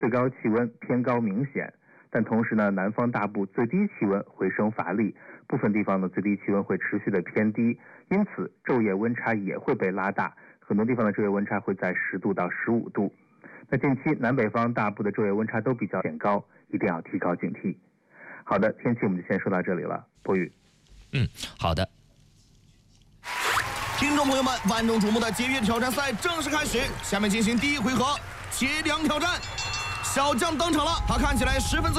最高气温偏高明显，但同时呢，南方大部最低气温回升乏力，部分地方的最低气温会持续的偏低，因此昼夜温差也会被拉大，很多地方的昼夜温差会在10度到15度。那近期南北方大部的昼夜温差都比较偏高，一定要提高警惕。好的，天气我们就先说到这里了，博宇。 好的。 听众朋友们，万众瞩目的节约挑战赛正式开始，下面进行第一回合切粮挑战。小将登场了，他看起来十分自